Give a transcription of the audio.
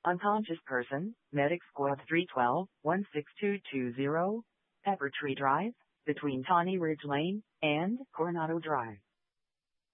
Unconscious person, Medic Squad 312, 16220, Pepper Tree Drive, between Tawny Ridge Lane and Coronado Drive.